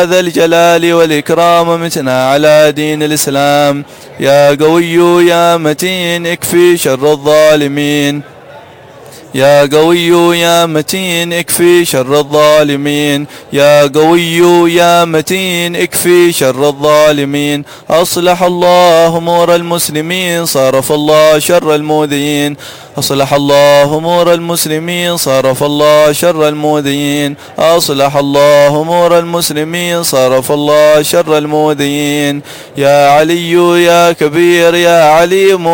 ذا الجلال والإكرام متنا على دين الإسلام. يا قوي يا متين اكفي شر الظالمين. يا قوي يا متين اكفي شر الظالمين. يا قوي يا متين اكفي شر الظالمين. أصلح الله أمور المسلمين صرف الله شر المؤذين. أصلح الله أمور المسلمين صرف الله شر المؤذين. أصلح الله أمور المسلمين صرف الله شر المؤذين. يا علي يا كبير يا عليم